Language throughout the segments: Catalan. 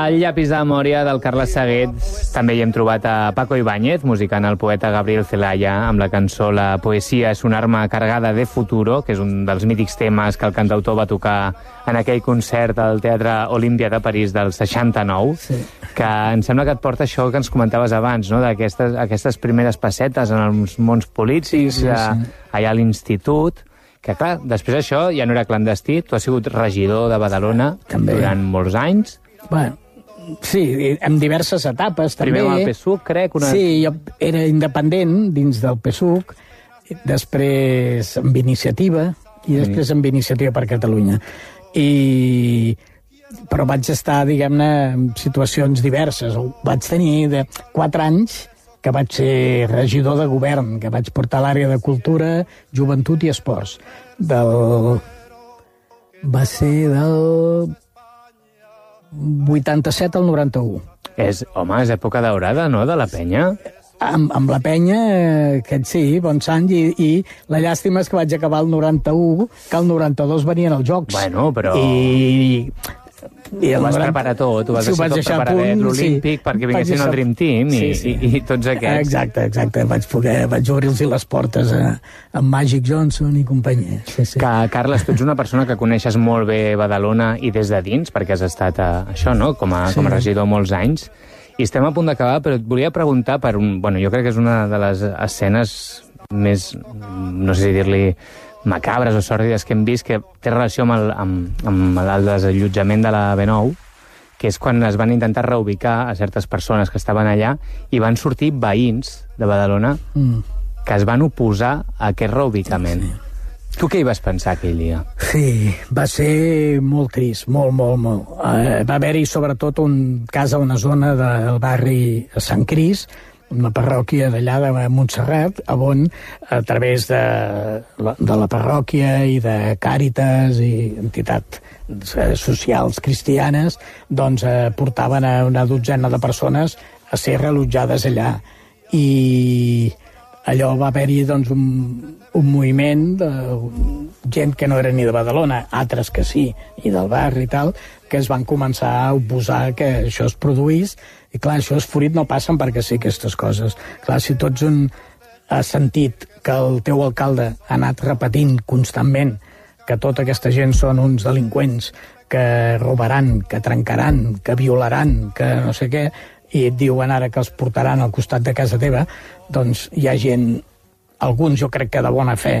Al llapis de memòria del Carles Saguet també hi hem trobat a Paco Ibáñez, musicant el poeta Gabriel Celaya, amb la cançó La poesia és una arma cargada de futuro, que és un dels mítics temes que el cantautor va tocar en aquell concert al Teatre Olímpia de París del 69, sí. Que em sembla que et porta això que ens comentaves abans, no? D'aquestes primeres passetes en els mons polítics, sí. Allà a l'institut, que clar, després això ja no era clandestí, tu has sigut regidor de Badalona també. Durant molts anys. Bueno, sí, en diverses etapes també. Primer amb el PSUC, crec. Sí, jo era independent dins del PSUC, després amb Iniciativa, i després amb Iniciativa per Catalunya. Però vaig estar, diguem-ne, en situacions diverses. Vaig tenir 4 anys que vaig ser regidor de govern, que vaig portar l'àrea de cultura, joventut i esports. Va ser del 87 al 91. Home, és època daurada, no?, de la penya. Amb la penya, sí, bons anys, i la llàstima és que vaig acabar el 91, que el 92 venien els Jocs. Bueno, però... Ho vas preparar tot, ho vas deixar tot preparadet, l'Olímpic, perquè vinguessin al Dream Team i tots aquests. Exacte. Vaig obrir-los les portes amb Magic Johnson i companyia. Sí. Carles, tu ets una persona que coneixes molt bé Badalona i des de dins, perquè has estat com a regidor molts anys, i estem a punt d'acabar, però et volia preguntar per jo crec que és una de les escenes més, no sé si dir-li, macabres o sòrdides que hem vist, que té relació amb el desallotjament de la B9, que és quan es van intentar reubicar a certes persones que estaven allà i van sortir veïns de Badalona que es van oposar a aquest reubicament. Sí. Tu què hi vas pensar aquell dia? Sí, va ser molt trist, molt. Va haver-hi sobretot un cas a una zona del barri Sant Cris, una parròquia d'allà de Montserrat, on a través de la parròquia i de Càritas i entitats socials cristianes, doncs portaven a una dotzena de persones a ser reallotjades allà. I allò va haver-hi doncs, un moviment de gent que no era ni de Badalona, altres que sí, i del barri i tal, que es van començar a oposar que això es produís. I clar, això és fruit, no passen perquè sí aquestes coses. Clar, si tots has sentit que el teu alcalde ha anat repetint constantment que tota aquesta gent són uns delinqüents que robaran, que trencaran, que violaran, que no sé què, i et diuen ara que els portaran al costat de casa teva, doncs hi ha gent, alguns jo crec que de bona fe,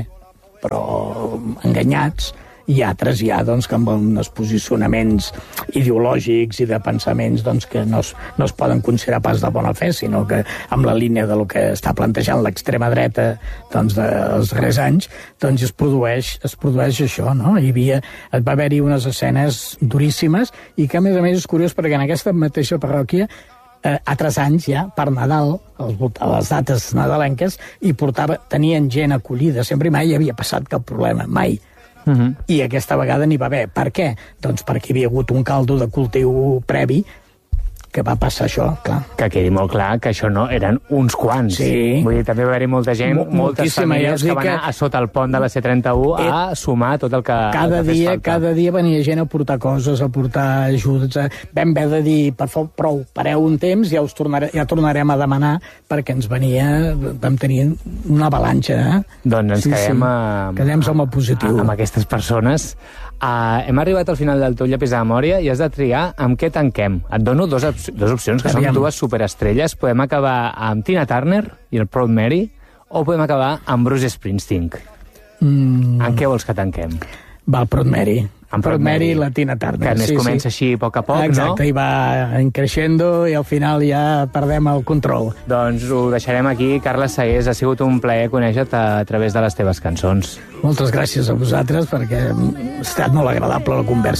però enganyats, i altres ja doncs, que amb uns posicionaments ideològics i de pensaments doncs, que no es poden considerar pas de bona fe, sinó que amb la línia del que està plantejant l'extrema dreta doncs, dels darrers anys, doncs es produeix això, no? Va haver-hi unes escenes duríssimes i que a més és curiós perquè en aquesta mateixa parròquia altres anys ja, per Nadal, a les dates nadalenques, i tenien gent acollida, sempre mai hi havia passat cap problema, mai. I aquesta vegada n'hi va haver. Per què? Doncs perquè hi havia hagut un caldo de cultiu previ que va passar això, clar. Que quedi molt clar que això no eren uns quants. Sí. Vull dir, també va haver-hi molta gent, moltes famílies que van anar a sota el pont de la C31 a sumar tot el que fes falta. Cada dia venia gent a portar coses, a portar ajuts. Vam haver de dir, per favor, prou, pareu un temps, ja tornarem a demanar, perquè vam tenir una avalanxa. Doncs ens quedem amb el positiu. Amb aquestes persones. Hem arribat al final del teu llapis de memòria i has de triar amb què tanquem. Et dono dues opcions, que són dues superestrelles. Podem acabar amb Tina Turner i el Proud Mary, o podem acabar amb Bruce Springsteen. En què vols que tanquem? Va, el Proud Mary. En Proud Mary i la Tina Turner. Que a més comença així a poc a poc, no? Exacte, i va creixendo i al final ja perdem el control. Doncs ho deixarem aquí. Carles Sagués, ha sigut un plaer conèixer-te a través de les teves cançons. Moltes gràcies a vosaltres perquè ha estat molt agradable la conversa.